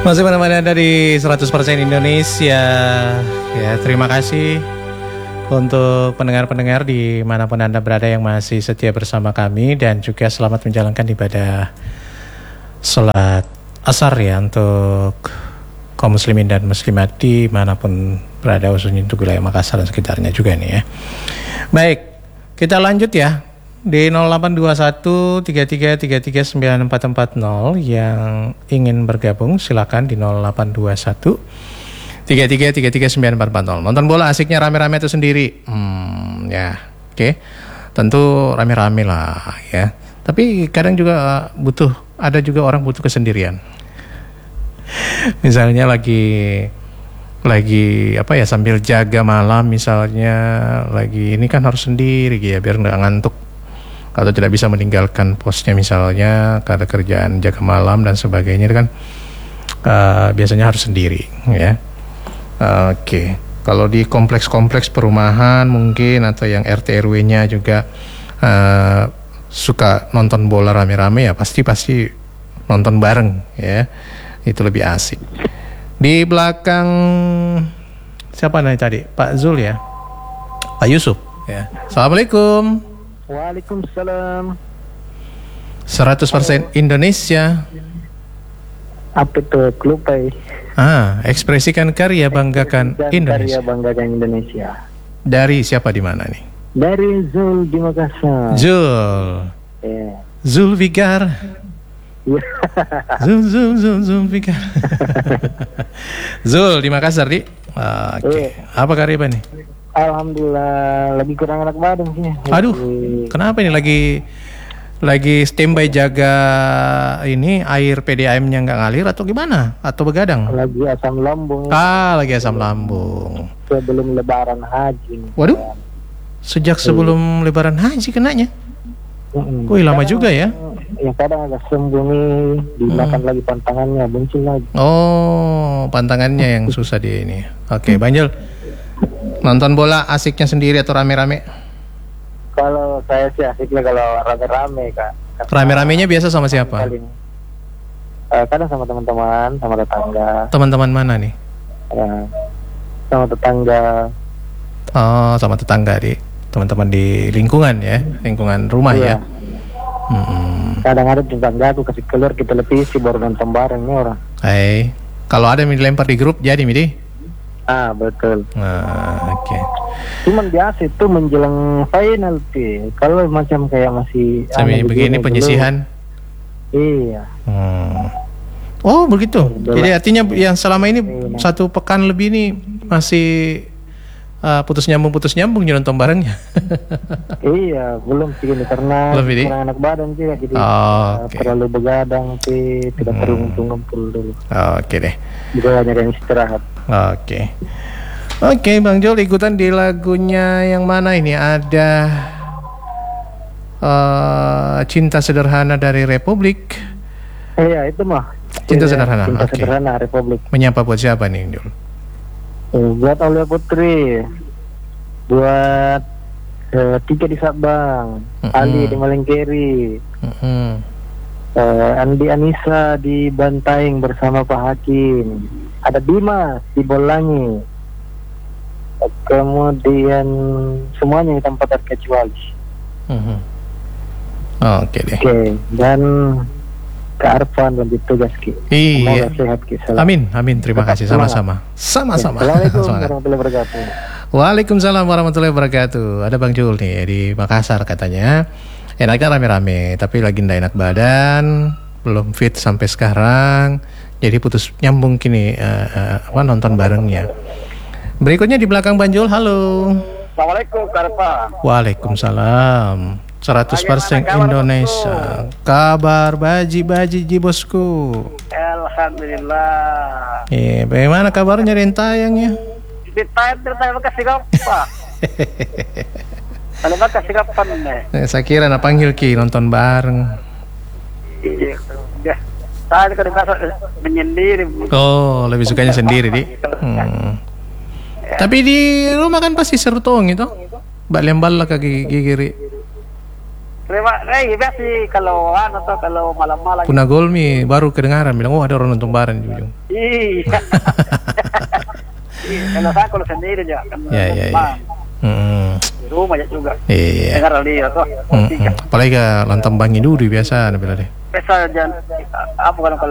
Masih menemani Anda di 100% Indonesia. Ya, terima kasih untuk pendengar-pendengar dimanapun Anda berada yang masih setia bersama kami. Dan juga selamat menjalankan ibadah sholat asar ya untuk kaum muslimin dan muslimat dimanapun berada, khususnya untuk wilayah Makassar dan sekitarnya juga nih ya. Baik, kita lanjut ya. Di 0821 33 9440 yang ingin bergabung silakan di 0821 33 9440. Nonton bola asiknya rame-rame atau sendiri? Ya, oke. Tentu rame-rame lah ya. Tapi kadang juga ada juga orang butuh kesendirian. Misalnya lagi apa ya, sambil jaga malam misalnya, lagi ini kan harus sendiri ya biar nggak ngantuk atau tidak bisa meninggalkan posnya misalnya karena kerjaan jaga malam dan sebagainya kan biasanya harus sendiri ya. Oke. Kalau di kompleks-kompleks perumahan mungkin atau yang RT RW-nya juga suka nonton bola rame-rame ya, pasti nonton bareng ya. Itu lebih asik. Di belakang siapa nih tadi? Pak Zul ya? Pak Yusuf ya. Assalamualaikum. Waalaikumsalam. 100% Indonesia. Apa itu Klupai? Ekspresikan karya, banggakan Indonesia. Karya banggakan Indonesia. Dari siapa, di mana nih? Dari Zul di Makassar. Zul. Yeah. Zul Vigar. Zul Vigar. Zul di Makassar, Di. Oke. Apa karya apa nih? Alhamdulillah lagi kurang enak badan sih. Aduh, kenapa ini lagi standby jaga ini air PDAM-nya nggak ngalir atau gimana? Atau begadang? Lagi asam lambung. Lagi asam lambung. Sebelum Lebaran Haji. Waduh, sejak sebelum Lebaran Haji kenanya? Wih, lama juga ya? Ya kadang agak sembuh nih, dimakan lagi pantangannya, muncul lagi. Oh, pantangannya yang susah dia ini. Oke, Banjul. Nonton bola asiknya sendiri atau rame-rame? Kalau saya sih asiknya kalau rame-rame, Kak. Rame-ramenya biasa sama siapa? Kadang sama teman-teman, sama tetangga. Teman-teman mana nih? Sama tetangga. Oh, sama tetangga, Di. Teman-teman di lingkungan ya, lingkungan rumah ya. Kadang ada tetangga aku kasih keluar, kita televisi baru nonton bareng nih orang. Kalau ada yang dilempar di grup jadi Midi? Betul. Oke. Cuman biasa itu menjelang final sih. Kalau macam kayak masih begini penyisihan. Iya. Oh begitu. Jadi artinya yang selama ini 1 pekan lebih ini masih putus nyambung nonton barengnya. Iya, belum sih ini karena kurang enak badan juga, jadi terlalu begadang sih, tidak perlu ngumpul dulu. Oke deh. Juga banyak yang istirahat. Oke, Bang Jol ikutan di lagunya yang mana ini? Ada Cinta Sederhana dari Republik. Iya, itu mah. Cinta Sederhana. Cinta Sederhana Republik. Menyapa buat siapa nih, Jol? Buat Aulia Putri, buat Tika di Sabang, Ali di Malengkeri, Andi Anissa di Bantaing bersama Pak Hakim, ada Dimas di Bolangi, kemudian semuanya di tempat terkecuali. Oke deh. Dan ke Arfan dan ditugas Ki. Iya. Sehat Ki. Amin. Terima kasih sama-sama. Sama-sama. Assalamualaikum warahmatullahi wabarakatuh. Waalaikumsalam warahmatullahi wabarakatuh. Ada Bang Jul nih di Makassar katanya. Enaknya rame-rame, tapi lagi ndak enak badan, belum fit sampai sekarang. Jadi putus nyambung kini nonton barengnya. Berikutnya di belakang Bang Jul. Halo. Assalamualaikum Karpa. Waalaikumsalam. 100% Indonesia. Kabar baji bosku. Alhamdulillah. Bagaimana kabarnya Rentayangnya? Ditayang kasih apa? Kalau kasih kapan nih? Saya kira panggil Ki nonton bareng. Iya. Saya kan menyendiri. Oh, lebih sukanya sendiri, Di. Tapi di rumah kan pasti seru tong itu. Bak lembal lah kaki gigiri. Terima biasa sih kalau kalau malam-malam. Puna Golmi baru kedengaran bilang ada orang nonton bareng di ujung. Iya. Kalau saya kalau sendiri aja kan. Iya. Di rumah aja juga. Iya. Dengar dia tuh. Apalagi nonton Bangi Duri biasa bilang deh. Biasa aja apa kalau